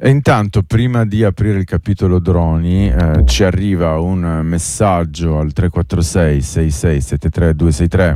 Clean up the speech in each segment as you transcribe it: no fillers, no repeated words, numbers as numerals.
E intanto, prima di aprire il capitolo droni, ci arriva un messaggio al 346 6673 263.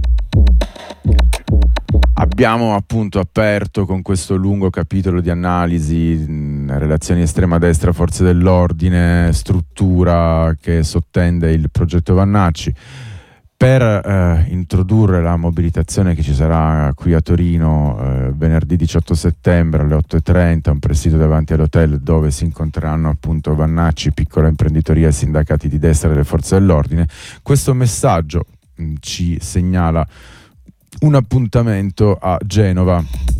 Abbiamo appunto aperto con questo lungo capitolo di analisi, relazioni estrema destra, forze dell'ordine, struttura che sottende il progetto Vannacci. Per introdurre la mobilitazione che ci sarà qui a Torino venerdì 18 settembre alle 8:30, un presidio davanti all'hotel dove si incontreranno appunto Vannacci, piccola imprenditoria e sindacati di destra delle forze dell'ordine, questo messaggio ci segnala un appuntamento a Genova.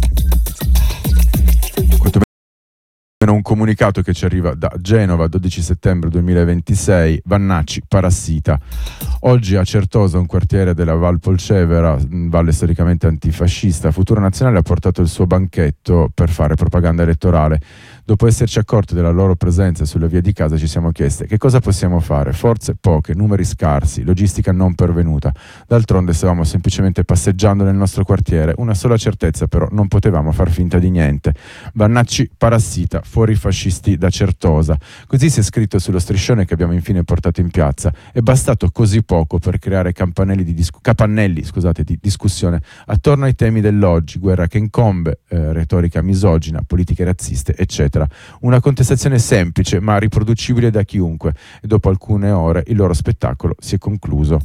Un comunicato che ci arriva da Genova, 12 settembre 2026, Vannacci parassita. Oggi a Certosa, un quartiere della Val Polcevera, valle storicamente antifascista, Futuro Nazionale ha portato il suo banchetto per fare propaganda elettorale. Dopo esserci accorti della loro presenza sulle vie di casa, ci siamo chiesti che cosa possiamo fare. Forze poche, numeri scarsi, logistica non pervenuta. D'altronde stavamo semplicemente passeggiando nel nostro quartiere. Una sola certezza però, non potevamo far finta di niente. Vannacci parassita, fuori i fascisti da Certosa. Così si è scritto sullo striscione che abbiamo infine portato in piazza. È bastato così poco per creare capannelli di discussione attorno ai temi dell'oggi, guerra che incombe, retorica misogina, politiche razziste, eccetera. Una contestazione semplice ma riproducibile da chiunque, e dopo alcune ore il loro spettacolo si è concluso.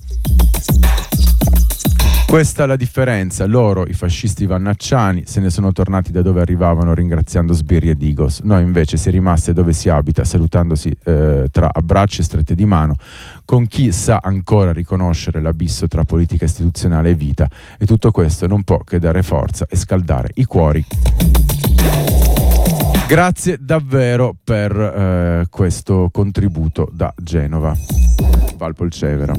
Questa è la differenza. Loro, i fascisti vannacciani, se ne sono tornati da dove arrivavano ringraziando sbirri e digos. Noi invece si è rimasti dove si abita, salutandosi tra abbracci e strette di mano, con chi sa ancora riconoscere l'abisso tra politica istituzionale e vita. E tutto questo non può che dare forza e scaldare i cuori. Grazie davvero per questo contributo da Genova, Val Polcevera.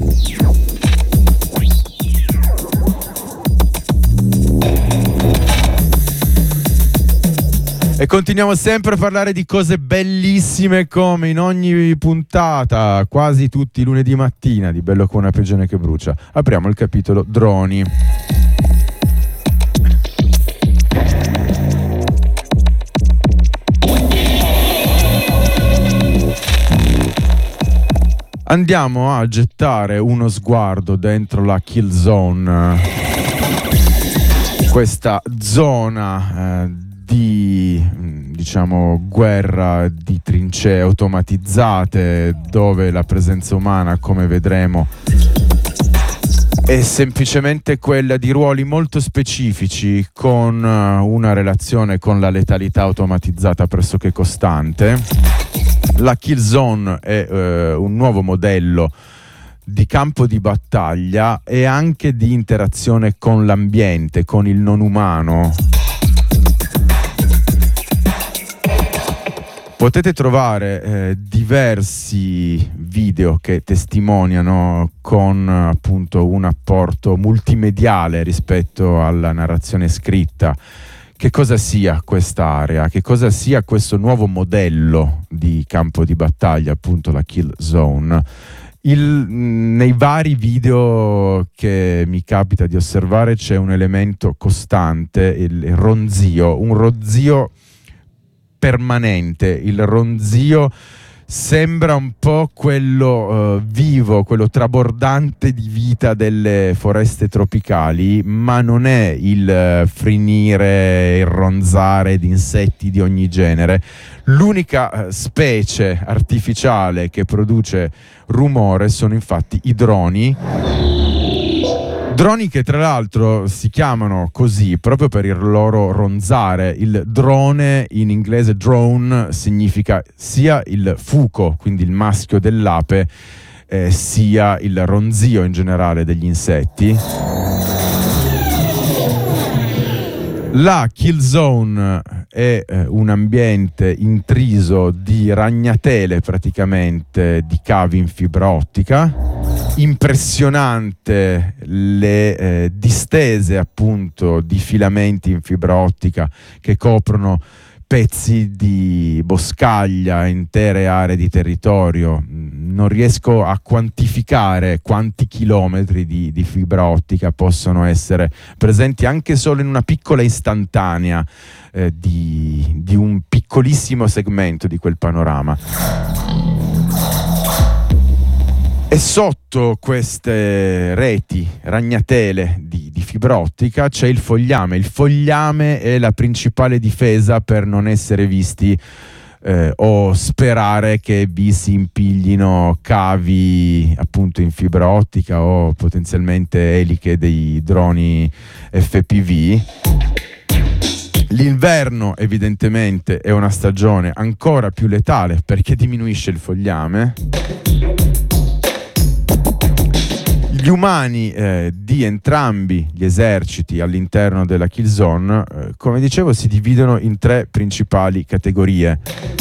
E continuiamo sempre a parlare di cose bellissime come in ogni puntata, quasi tutti i lunedì mattina di Bello come una prigione che brucia. Apriamo il capitolo droni. Andiamo a gettare uno sguardo dentro la kill zone, questa zona di guerra, di trincee automatizzate, dove la presenza umana, come vedremo, è semplicemente quella di ruoli molto specifici, con una relazione con la letalità automatizzata pressoché costante. La kill zone è un nuovo modello di campo di battaglia e anche di interazione con l'ambiente, con il non umano. Potete trovare diversi video che testimoniano con appunto un apporto multimediale rispetto alla narrazione scritta che cosa sia quest'area, che cosa sia questo nuovo modello di campo di battaglia, appunto la kill zone. Nei vari video che mi capita di osservare c'è un elemento costante, il ronzio, un ronzio permanente. Il ronzio sembra un po' quello vivo, quello trabordante di vita delle foreste tropicali, ma non è il frinire, il ronzare di insetti di ogni genere. L'unica specie artificiale che produce rumore sono infatti i droni. Droni che tra l'altro si chiamano così proprio per il loro ronzare. Il drone, in inglese drone, significa sia il fuco, quindi il maschio dell'ape, sia il ronzio in generale degli insetti. La kill zone è un ambiente intriso di ragnatele, praticamente, di cavi in fibra ottica. Impressionante le distese appunto di filamenti in fibra ottica che coprono pezzi di boscaglia, intere aree di territorio. Non riesco a quantificare quanti chilometri di fibra ottica possono essere presenti anche solo in una piccola istantanea di un piccolo piccolissimo segmento di quel panorama. E sotto queste reti ragnatele di fibra ottica c'è il fogliame. Il fogliame è la principale difesa per non essere visti o sperare che vi si impiglino cavi appunto in fibra ottica o potenzialmente eliche dei droni FPV. L'inverno evidentemente è una stagione ancora più letale perché diminuisce il fogliame. Gli umani di entrambi gli eserciti all'interno della kill zone, come dicevo, si dividono in tre principali categorie: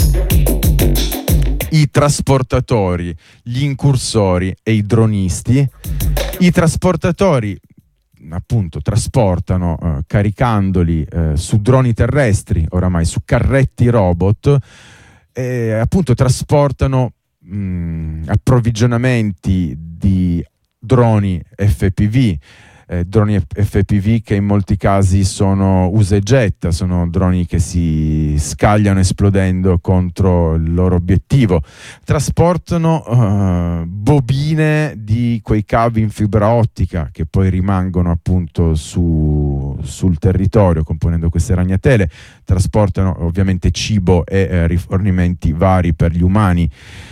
i trasportatori, gli incursori e i dronisti. I trasportatori appunto trasportano caricandoli su droni terrestri, oramai su carretti robot, e appunto trasportano approvvigionamenti di droni FPV, droni FPV che in molti casi sono usa e getta, sono droni che si scagliano esplodendo contro il loro obiettivo. Trasportano bobine di quei cavi in fibra ottica che poi rimangono appunto sul territorio componendo queste ragnatele. Trasportano ovviamente cibo e rifornimenti vari per gli umani,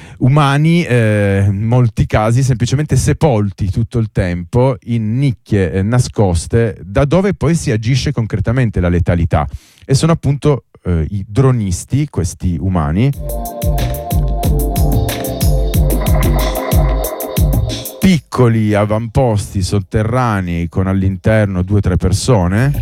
in molti casi semplicemente sepolti tutto il tempo in nicchie nascoste da dove poi si agisce concretamente la letalità, e sono appunto i dronisti, questi umani, piccoli avamposti sotterranei con all'interno 2 o 3 persone.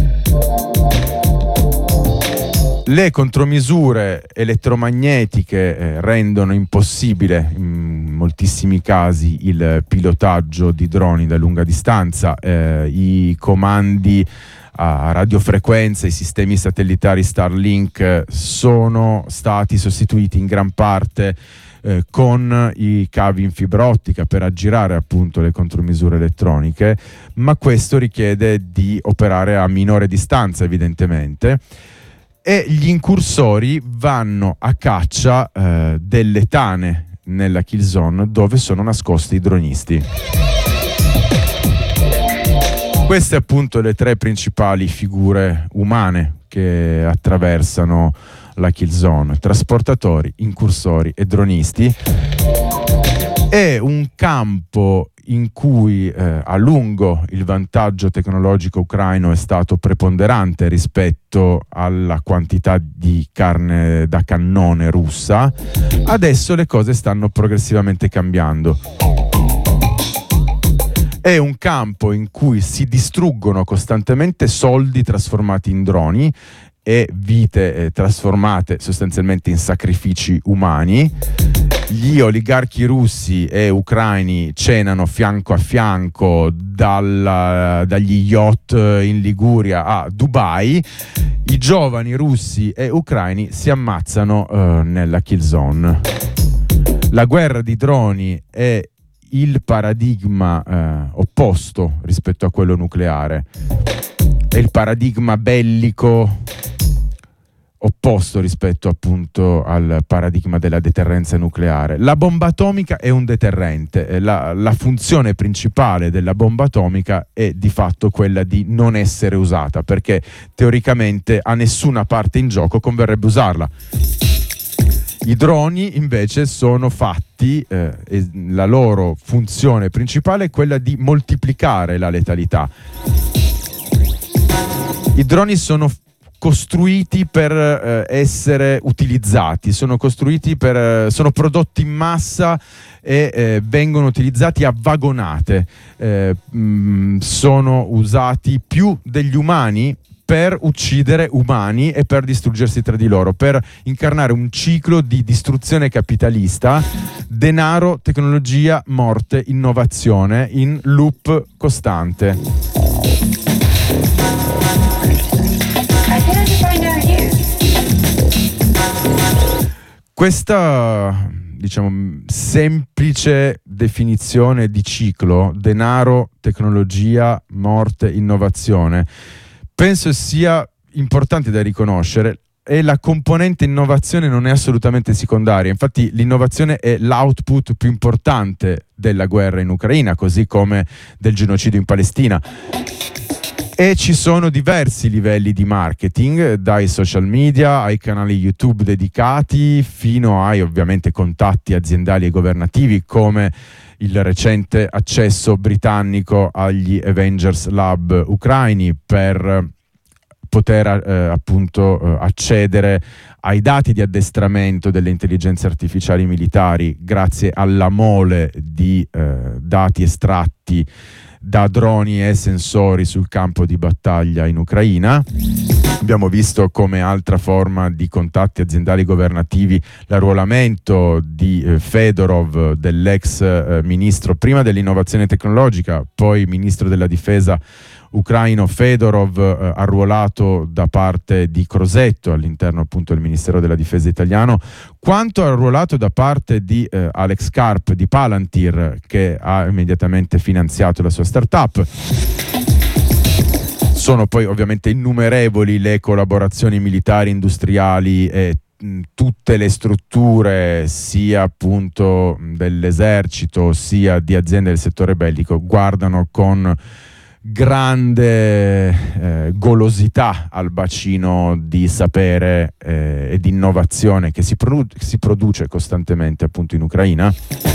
Le contromisure elettromagnetiche rendono impossibile in moltissimi casi il pilotaggio di droni da lunga distanza. I comandi a radiofrequenza, i sistemi satellitari Starlink sono stati sostituiti in gran parte con i cavi in fibra ottica per aggirare appunto le contromisure elettroniche, ma questo richiede di operare a minore distanza evidentemente. E gli incursori vanno a caccia delle tane nella kill zone dove sono nascosti i dronisti. Queste appunto le 3 principali figure umane che attraversano la kill zone: trasportatori, incursori e dronisti. È un campo in cui a lungo il vantaggio tecnologico ucraino è stato preponderante rispetto alla quantità di carne da cannone russa. Adesso le cose stanno progressivamente cambiando. È un campo in cui si distruggono costantemente soldi trasformati in droni e vite trasformate sostanzialmente in sacrifici umani. Gli oligarchi russi e ucraini cenano fianco a fianco dagli yacht in Liguria a Dubai. I giovani russi e ucraini si ammazzano nella kill zone. La guerra di droni è il paradigma opposto rispetto a quello nucleare. È il paradigma bellico opposto rispetto appunto al paradigma della deterrenza nucleare. La bomba atomica è un deterrente, la funzione principale della bomba atomica è di fatto quella di non essere usata, perché teoricamente a nessuna parte in gioco converrebbe usarla. I droni invece sono fatti, e la loro funzione principale è quella di moltiplicare la letalità. I droni sono costruiti per essere utilizzati, sono prodotti in massa e vengono utilizzati a vagonate. Sono usati più degli umani per uccidere umani e per distruggersi tra di loro, per incarnare un ciclo di distruzione capitalista: denaro, tecnologia, morte, innovazione, in loop costante. Questa, diciamo, semplice definizione di ciclo, denaro, tecnologia, morte, innovazione, penso sia importante da riconoscere e la componente innovazione non è assolutamente secondaria. Infatti l'innovazione è l'output più importante della guerra in Ucraina, così come del genocidio in Palestina. E ci sono diversi livelli di marketing, dai social media ai canali YouTube dedicati, fino ai ovviamente contatti aziendali e governativi, come il recente accesso britannico agli Avengers Lab ucraini per poter accedere ai dati di addestramento delle intelligenze artificiali militari grazie alla mole di dati estratti da droni e sensori sul campo di battaglia in Ucraina. Abbiamo visto come altra forma di contatti aziendali governativi l'arruolamento di Fedorov, dell'ex ministro prima dell'innovazione tecnologica, poi ministro della difesa ucraino Fedorov, arruolato da parte di Crosetto all'interno appunto del Ministero della Difesa italiano, quanto arruolato da parte di Alex Karp di Palantir, che ha immediatamente finanziato la sua startup. Sono poi ovviamente innumerevoli le collaborazioni militari, industriali e tutte le strutture sia appunto dell'esercito sia di aziende del settore bellico guardano con grande golosità al bacino di sapere e di innovazione che si produce costantemente appunto in Ucraina.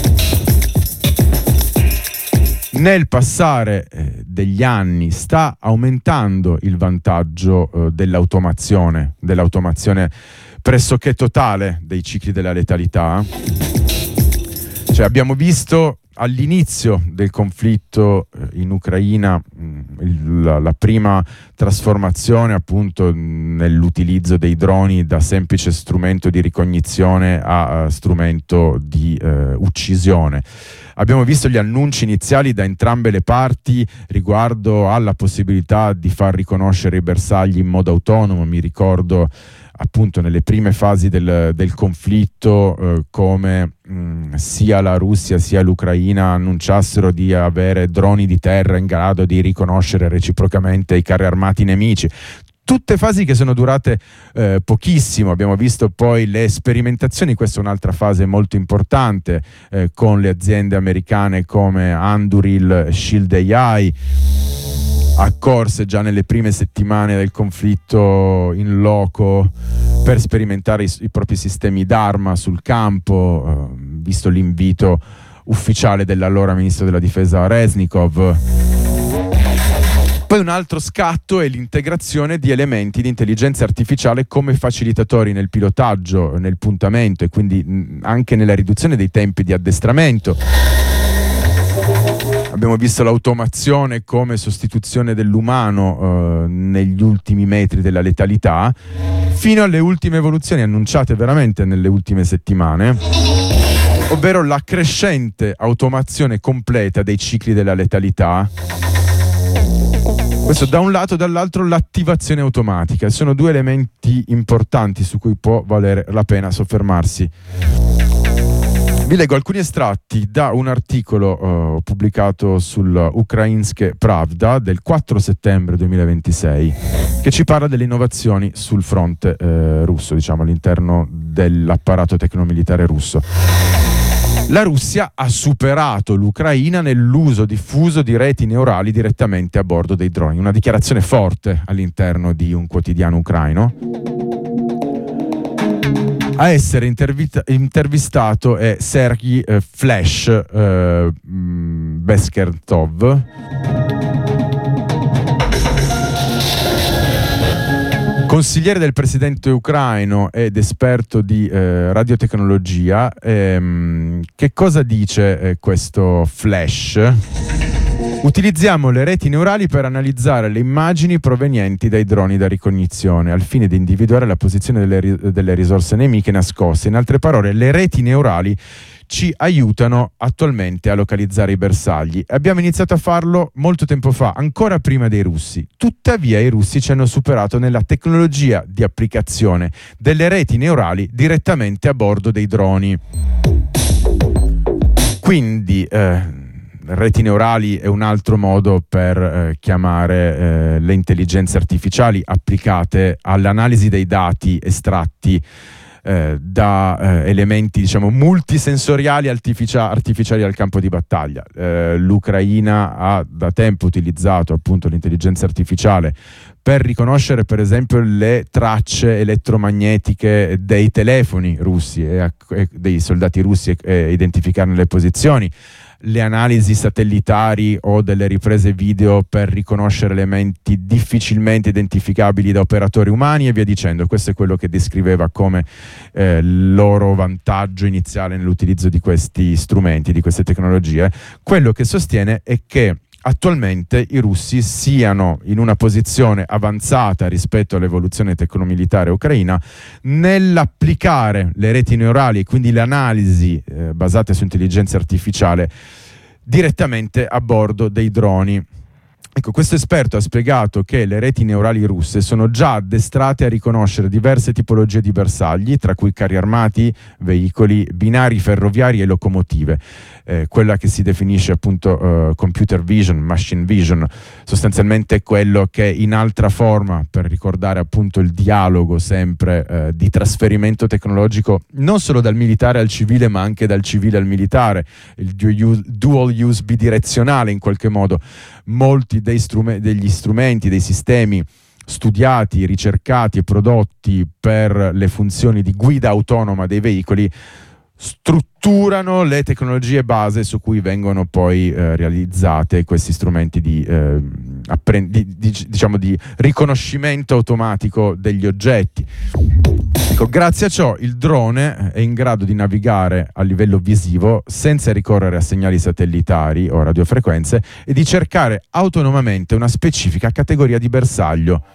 Nel passare degli anni sta aumentando il vantaggio dell'automazione pressoché totale dei cicli della letalità. Cioè abbiamo visto all'inizio del conflitto in Ucraina la prima trasformazione appunto nell'utilizzo dei droni da semplice strumento di ricognizione a strumento di uccisione. Abbiamo visto gli annunci iniziali da entrambe le parti riguardo alla possibilità di far riconoscere i bersagli in modo autonomo. Mi ricordo appunto nelle prime fasi del conflitto come sia la Russia sia l'Ucraina annunciassero di avere droni di terra in grado di riconoscere reciprocamente i carri armati nemici. Tutte fasi che sono durate pochissimo. Abbiamo visto poi le sperimentazioni, questa è un'altra fase molto importante, con le aziende americane come Anduril, Shield AI, accorse già nelle prime settimane del conflitto in loco per sperimentare i propri sistemi d'arma sul campo, visto l'invito ufficiale dell'allora ministro della difesa Reznikov. Poi un altro scatto è l'integrazione di elementi di intelligenza artificiale come facilitatori nel pilotaggio, nel puntamento e quindi anche nella riduzione dei tempi di addestramento. Abbiamo visto l'automazione come sostituzione dell'umano negli ultimi metri della letalità, fino alle ultime evoluzioni annunciate veramente nelle ultime settimane, ovvero la crescente automazione completa dei cicli della letalità. Questo da un lato, dall'altro l'attivazione automatica. Sono due elementi importanti su cui può valere la pena soffermarsi. Vi leggo alcuni estratti da un articolo pubblicato sul Ukrainske Pravda del 4 settembre 2026 che ci parla delle innovazioni sul fronte russo, diciamo all'interno dell'apparato tecnomilitare russo. La Russia ha superato l'Ucraina nell'uso diffuso di reti neurali direttamente a bordo dei droni. Una dichiarazione forte all'interno di un quotidiano ucraino. A essere intervistato è Sergei Flash Beskertov, consigliere del presidente ucraino ed esperto di radiotecnologia. Che cosa dice questo Flash? Utilizziamo le reti neurali per analizzare le immagini provenienti dai droni da ricognizione al fine di individuare la posizione delle risorse nemiche nascoste. In altre parole, le reti neurali ci aiutano attualmente a localizzare i bersagli. Abbiamo iniziato a farlo molto tempo fa, ancora prima dei russi. Tuttavia i russi ci hanno superato nella tecnologia di applicazione delle reti neurali direttamente a bordo dei droni. Quindi reti neurali è un altro modo per chiamare le intelligenze artificiali applicate all'analisi dei dati estratti da elementi, diciamo, multisensoriali artificiali al campo di battaglia. L'Ucraina ha da tempo utilizzato appunto l'intelligenza artificiale per riconoscere per esempio le tracce elettromagnetiche dei telefoni russi e dei soldati russi e identificarne le posizioni, le analisi satellitari o delle riprese video per riconoscere elementi difficilmente identificabili da operatori umani e via dicendo. Questo è quello che descriveva come loro vantaggio iniziale nell'utilizzo di questi strumenti, di queste tecnologie. Quello che sostiene è che attualmente i russi siano in una posizione avanzata rispetto all'evoluzione tecnomilitare ucraina nell'applicare le reti neurali e quindi le analisi basate su intelligenza artificiale direttamente a bordo dei droni. Ecco, questo esperto ha spiegato che le reti neurali russe sono già addestrate a riconoscere diverse tipologie di bersagli, tra cui carri armati, veicoli, binari ferroviari e locomotive. Quella che si definisce appunto computer vision, machine vision, sostanzialmente quello che in altra forma, per ricordare appunto il dialogo sempre di trasferimento tecnologico non solo dal militare al civile ma anche dal civile al militare, il dual use bidirezionale in qualche modo. Molti degli strumenti, dei sistemi studiati, ricercati e prodotti per le funzioni di guida autonoma dei veicoli strutturano le tecnologie base su cui vengono poi realizzate questi strumenti di riconoscimento automatico degli oggetti. Ecco, grazie a ciò il drone è in grado di navigare a livello visivo senza ricorrere a segnali satellitari o radiofrequenze e di cercare autonomamente una specifica categoria di bersaglio.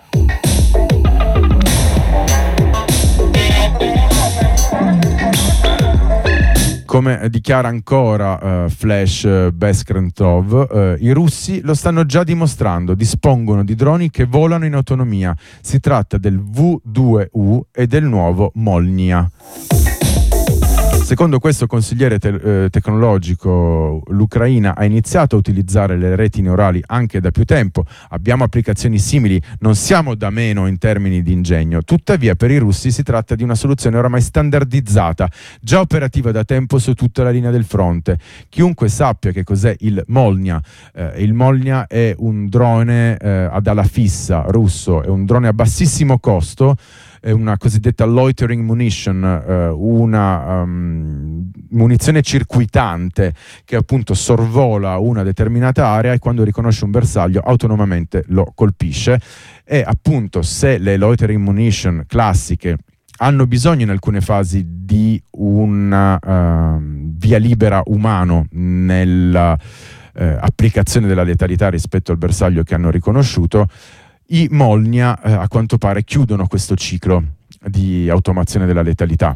Come dichiara ancora Flash Beskrentov, i russi lo stanno già dimostrando, dispongono di droni che volano in autonomia. Si tratta del V2U e del nuovo Molnia. Secondo questo consigliere tecnologico, l'Ucraina ha iniziato a utilizzare le reti neurali anche da più tempo. Abbiamo applicazioni simili, non siamo da meno in termini di ingegno. Tuttavia, per i russi si tratta di una soluzione oramai standardizzata, già operativa da tempo su tutta la linea del fronte. Chiunque sappia che cos'è il Molnia è un drone ad ala fissa russo, è un drone a bassissimo costo, è una cosiddetta loitering munition, una munizione circuitante che appunto sorvola una determinata area e quando riconosce un bersaglio autonomamente lo colpisce. E appunto, se le loitering munition classiche hanno bisogno in alcune fasi di una via libera umano nella applicazione della letalità rispetto al bersaglio che hanno riconosciuto, i Molnia a quanto pare chiudono questo ciclo di automazione della letalità.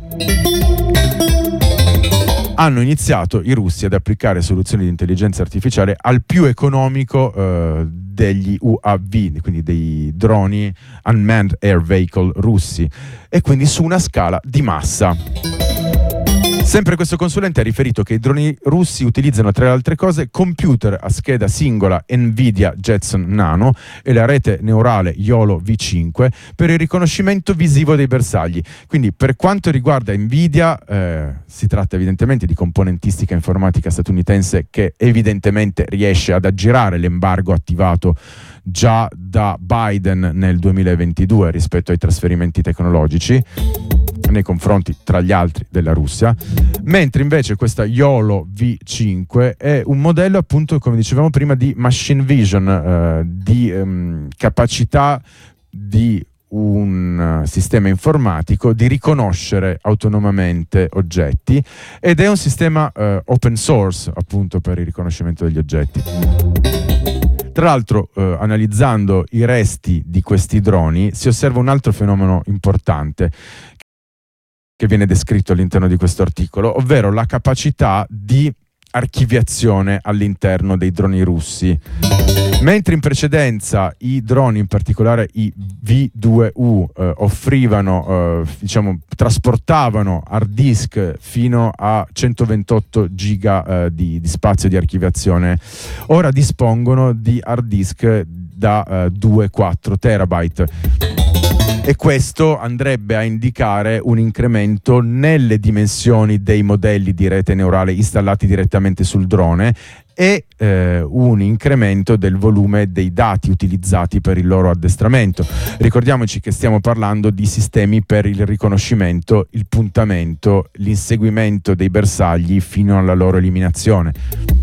Hanno iniziato i russi ad applicare soluzioni di intelligenza artificiale al più economico degli UAV, quindi dei droni Unmanned Air Vehicle russi, e quindi su una scala di massa. Sempre questo consulente ha riferito che i droni russi utilizzano, tra le altre cose, computer a scheda singola Nvidia Jetson Nano e la rete neurale YOLO V5 per il riconoscimento visivo dei bersagli. Quindi, per quanto riguarda Nvidia, si tratta evidentemente di componentistica informatica statunitense che evidentemente riesce ad aggirare l'embargo attivato già da Biden nel 2022 rispetto ai trasferimenti tecnologici nei confronti, tra gli altri, della Russia, mentre invece questa YOLO V5 è un modello, appunto, come dicevamo prima, di machine vision, di capacità di un sistema informatico di riconoscere autonomamente oggetti, ed è un sistema open source, appunto, per il riconoscimento degli oggetti. Tra l'altro, analizzando i resti di questi droni, si osserva un altro fenomeno importante che viene descritto all'interno di questo articolo, ovvero la capacità di archiviazione all'interno dei droni russi. Mentre in precedenza i droni, in particolare i V2U, offrivano, trasportavano hard disk fino a 128 giga di spazio di archiviazione, ora dispongono di hard disk da 2-4 terabyte. E questo andrebbe a indicare un incremento nelle dimensioni dei modelli di rete neurale installati direttamente sul drone e un incremento del volume dei dati utilizzati per il loro addestramento. Ricordiamoci che stiamo parlando di sistemi per il riconoscimento, il puntamento, l'inseguimento dei bersagli fino alla loro eliminazione.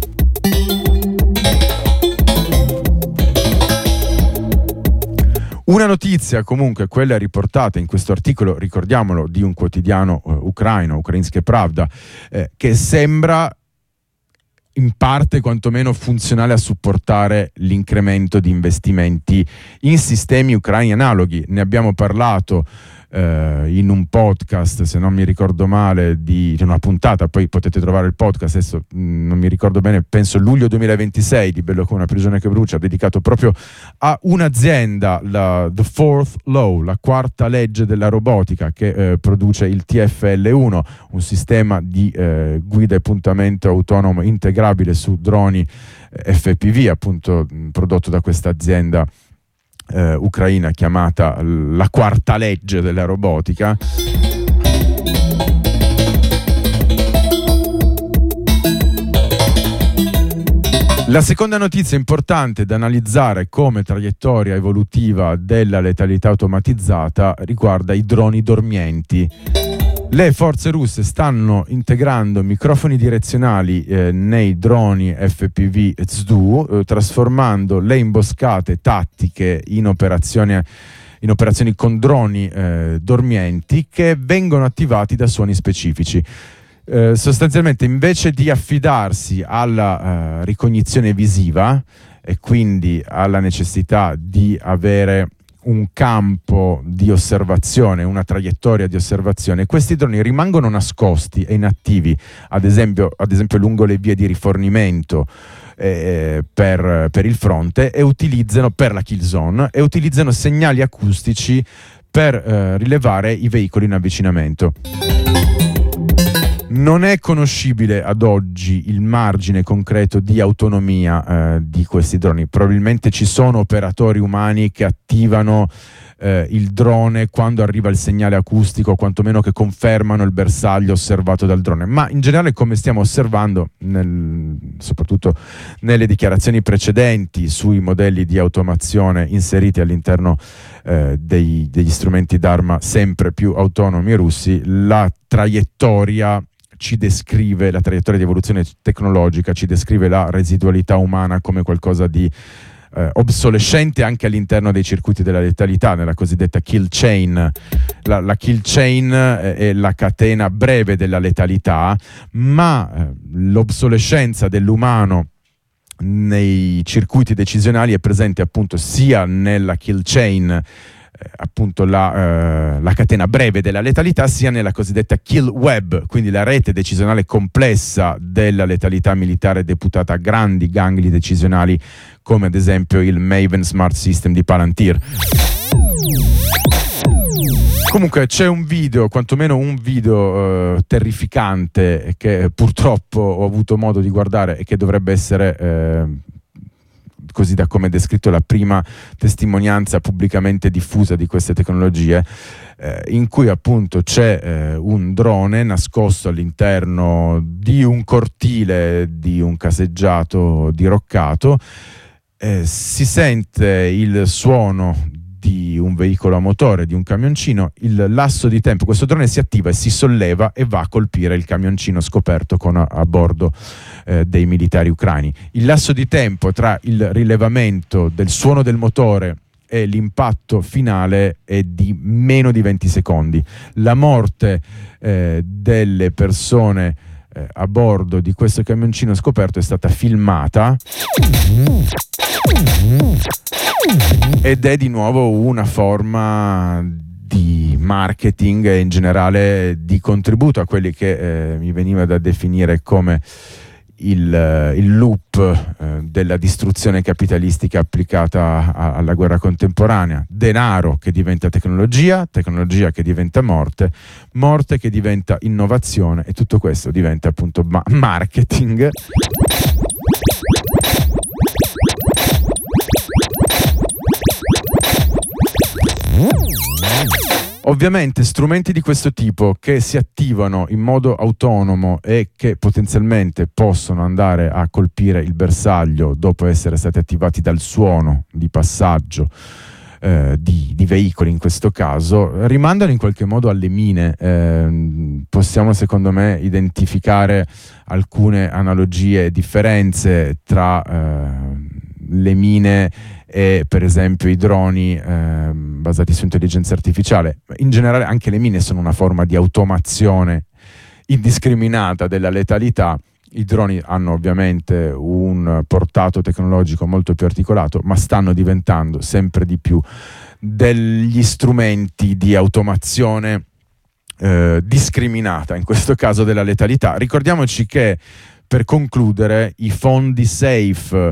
Una notizia comunque, quella riportata in questo articolo, ricordiamolo, di un quotidiano ucraino, Ukrainske Pravda, che sembra in parte quantomeno funzionale a supportare l'incremento di investimenti in sistemi ucraini analoghi. Ne abbiamo parlato in un podcast, se non mi ricordo male, di una puntata, poi potete trovare il podcast, adesso non mi ricordo bene, penso luglio 2026, di Bello come una prigione che brucia, dedicato proprio a un'azienda, the Fourth Law, la quarta legge della robotica, che produce il TFL1, un sistema di guida e puntamento autonomo integrabile su droni FPV, appunto prodotto da questa azienda ucraina chiamata la quarta legge della robotica. La seconda notizia importante da analizzare come traiettoria evolutiva della letalità automatizzata riguarda i droni dormienti. Le forze russe stanno integrando microfoni direzionali nei droni FPV ZDU, trasformando le imboscate tattiche in operazioni con droni dormienti che vengono attivati da suoni specifici. Sostanzialmente, invece di affidarsi alla ricognizione visiva e quindi alla necessità di avere un campo di osservazione, una traiettoria di osservazione, questi droni rimangono nascosti e inattivi, ad esempio lungo le vie di rifornimento per il fronte, e utilizzano per la kill zone, e utilizzano segnali acustici per rilevare i veicoli in avvicinamento. Non è conoscibile ad oggi il margine concreto di autonomia di questi droni. Probabilmente ci sono operatori umani che attivano il drone quando arriva il segnale acustico, quantomeno che confermano il bersaglio osservato dal drone. Ma in generale, come stiamo osservando, soprattutto nelle dichiarazioni precedenti sui modelli di automazione inseriti all'interno degli strumenti d'arma sempre più autonomi russi, la traiettoria di evoluzione tecnologica ci descrive la residualità umana come qualcosa di obsolescente anche all'interno dei circuiti della letalità, nella cosiddetta kill chain. La kill chain è la catena breve della letalità, ma l'obsolescenza dell'umano nei circuiti decisionali è presente appunto sia nella kill chain, appunto la catena breve della letalità, sia nella cosiddetta kill web, quindi la rete decisionale complessa della letalità militare deputata a grandi gangli decisionali come ad esempio il Maven Smart System di Palantir. Comunque c'è un video, quantomeno un video terrificante, che purtroppo ho avuto modo di guardare e che dovrebbe essere così da come è descritto la prima testimonianza pubblicamente diffusa di queste tecnologie, in cui appunto c'è un drone nascosto all'interno di un cortile di un caseggiato diroccato, si sente il suono di un veicolo a motore, di un camioncino. Il lasso di tempo, questo drone si attiva e si solleva e va a colpire il camioncino scoperto con a bordo dei militari ucraini. Il lasso di tempo tra il rilevamento del suono del motore e l'impatto finale è di meno di 20 secondi. La morte delle persone a bordo di questo camioncino scoperto è stata filmata ed è di nuovo una forma di marketing e in generale di contributo a quelli che mi veniva da definire come il loop della distruzione capitalistica applicata alla guerra contemporanea. Denaro che diventa tecnologia, tecnologia che diventa morte, morte che diventa innovazione, e tutto questo diventa appunto marketing. Ovviamente strumenti di questo tipo che si attivano in modo autonomo e che potenzialmente possono andare a colpire il bersaglio dopo essere stati attivati dal suono di passaggio di veicoli, in questo caso, rimandano in qualche modo alle mine. Possiamo secondo me identificare alcune analogie e differenze tra le mine e per esempio i droni basati su intelligenza artificiale. In generale anche le mine sono una forma di automazione indiscriminata della letalità. I droni hanno ovviamente un portato tecnologico molto più articolato, ma stanno diventando sempre di più degli strumenti di automazione discriminata, in questo caso della letalità. Ricordiamoci che, per concludere, i fondi SAFE,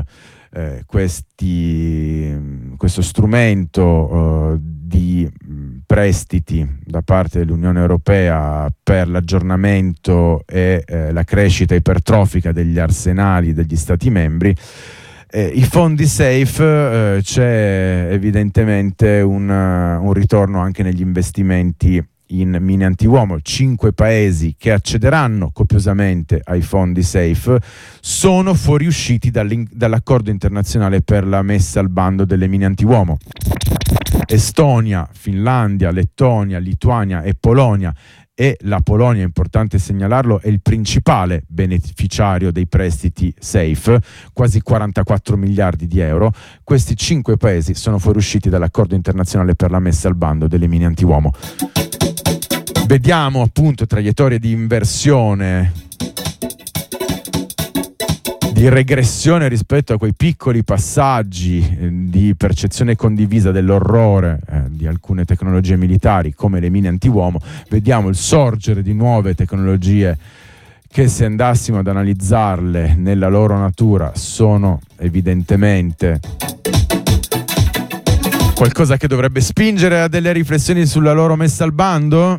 questo strumento di prestiti da parte dell'Unione Europea per l'aggiornamento e la crescita ipertrofica degli arsenali degli Stati membri, i fondi SAFE, c'è evidentemente un ritorno anche negli investimenti in mine antiuomo. 5 paesi che accederanno copiosamente ai fondi SAFE sono fuoriusciti dall'accordo internazionale per la messa al bando delle mine antiuomo. Estonia, Finlandia, Lettonia, Lituania e Polonia. E la Polonia, è importante segnalarlo, è il principale beneficiario dei prestiti SAFE, quasi 44 miliardi di euro. Questi 5 paesi sono fuoriusciti dall'accordo internazionale per la messa al bando delle mine antiuomo. Vediamo appunto traiettorie di inversione, di regressione rispetto a quei piccoli passaggi di percezione condivisa dell'orrore di alcune tecnologie militari come le mine antiuomo. Vediamo il sorgere di nuove tecnologie che, se andassimo ad analizzarle nella loro natura, sono evidentemente qualcosa che dovrebbe spingere a delle riflessioni sulla loro messa al bando.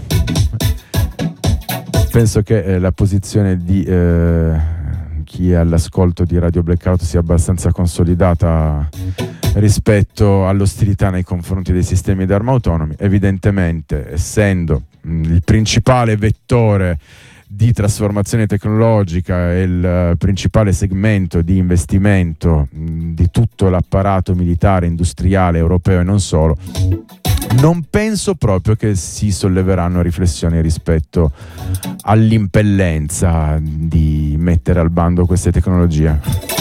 Penso che la posizione di chi è all'ascolto di Radio Blackout sia abbastanza consolidata rispetto all'ostilità nei confronti dei sistemi d'arma autonomi. Evidentemente, essendo il principale vettore di trasformazione tecnologica e il principale segmento di investimento di tutto l'apparato militare, industriale, europeo e non solo, non penso proprio che si solleveranno riflessioni rispetto all'impellenza di mettere al bando queste tecnologie.